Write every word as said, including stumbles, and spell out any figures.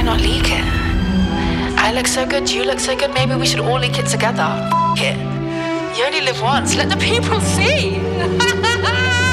not leak it? I look so good, you look so good, maybe we should all leak it together. F it. You only live once, let the people see.